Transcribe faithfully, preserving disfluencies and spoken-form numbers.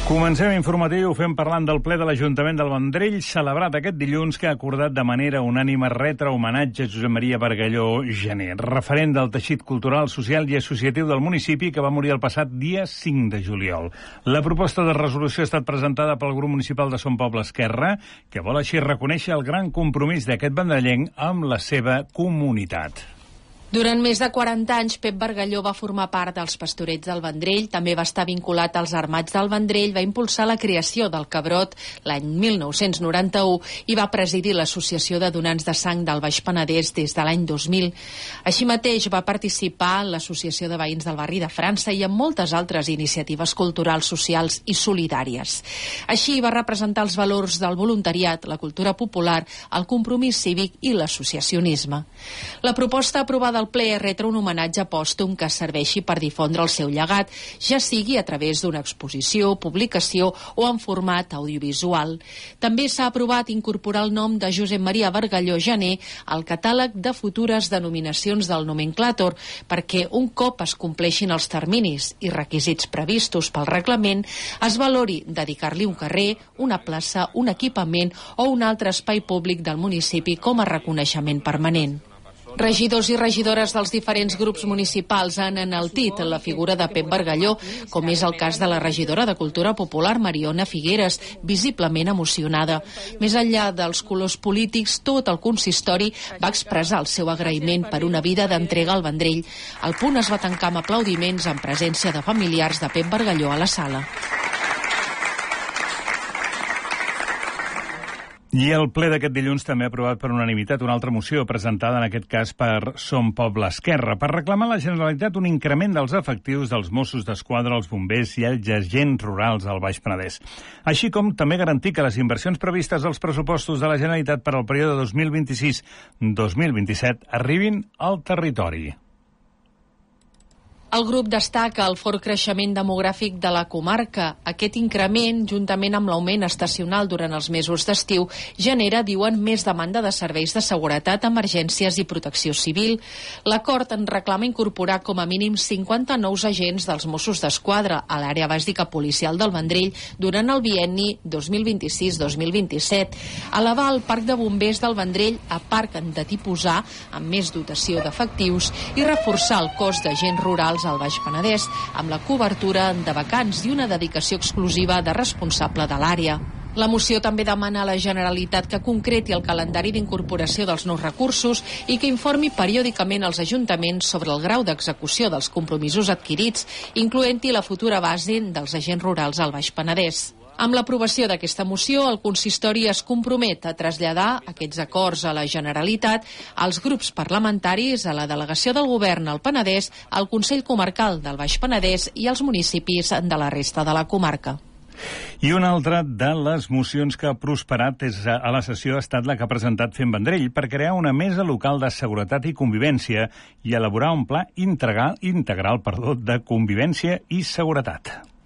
Comencem informatiu, fem parlant del ple de l'Ajuntament del Vendrell, celebrat aquest dilluns, que ha acordat de manera unànime retre homenatge a Josep Maria Bargalló Gener, referent del teixit cultural, social i associatiu del municipi, que va morir el passat dia cinc de juliol. La proposta de resolució ha estat presentada pel grup municipal de Son Poble Esquerra, que vol així reconèixer el gran compromís d'aquest vendrellenc amb la seva comunitat. Durant més de quaranta anys, Pep Bargalló va formar part dels Pastorets del Vendrell, també va estar vinculat als Armats del Vendrell, va impulsar la creació del Cabrot l'any mil nou-cents noranta-u i va presidir l'Associació de Donants de Sang del Baix Penedès des de l'any dos mil. Així mateix va participar en l'Associació de Veïns del Barri de França i en moltes altres iniciatives culturals, socials i solidàries. Així va representar els valors del voluntariat, la cultura popular, el compromís cívic i l'associacionisme. La proposta aprovada del ple retre un homenatge pòstum que serveixi per difondre el seu llegat, ja sigui a través d'una exposició, publicació o en format audiovisual. També s'ha aprovat incorporar el nom de Josep Maria Bargalló Gener al catàleg de futures denominacions del nomenclàtor, perquè un cop es compleixin els terminis i requisits previstos pel reglament, es valori dedicar-li un carrer, una plaça, un equipament o un altre espai públic del municipi com a reconeixement permanent. Regidors i regidores dels diferents grups municipals han enaltit la figura de Pep Bargalló, com és el cas de la regidora de Cultura Popular, Mariona Figueres, visiblement emocionada. Més enllà dels colors polítics, tot el consistori va expressar el seu agraïment per una vida d'entrega al Vendrell. El punt es va tancar amb aplaudiments en presència de familiars de Pep Bargalló a la sala. I el ple d'aquest dilluns també ha aprovat per unanimitat una altra moció presentada en aquest cas per Som Poble Esquerra per reclamar a la Generalitat un increment dels efectius dels Mossos d'Esquadra, els bombers i els agents rurals al Baix Penedès. Així com també garantir que les inversions previstes als pressupostos de la Generalitat per al període dos mil vint-i-sis dos mil vint-i-set arribin al territori. El grup destaca el fort creixement demogràfic de la comarca. Aquest increment, juntament amb l'augment estacional durant els mesos d'estiu, genera, diuen, més demanda de serveis de seguretat, emergències i protecció civil. L'acord en reclama incorporar com a mínim cinquanta nous agents dels Mossos d'Esquadra a l'àrea bàsica policial del Vendrell durant el bienni dos mil vint-i-sis dos mil vint-i-set, elevar el parc de bombers del Vendrell a parc de tipus A amb més dotació d'efectius i reforçar el cos d'agents rurals al Baix Penedès, amb la cobertura de vacants i una dedicació exclusiva de responsable de l'àrea. La moció també demana a la Generalitat que concreti el calendari d'incorporació dels nous recursos i que informi periòdicament als ajuntaments sobre el grau d'execució dels compromisos adquirits, incloent-hi la futura base dels agents rurals al Baix Penedès. Amb l'aprovació d'aquesta moció, el consistori es compromet a traslladar aquests acords a la Generalitat, als grups parlamentaris, a la delegació del Govern al Penedès, al Consell Comarcal del Baix Penedès i als municipis de la resta de la comarca. I una altra de les mocions que ha prosperat és a la sessió ha estat la que ha presentat Fem Vendrell per crear una mesa local de seguretat i convivència i elaborar un pla integral, integral perdó, de convivència i seguretat.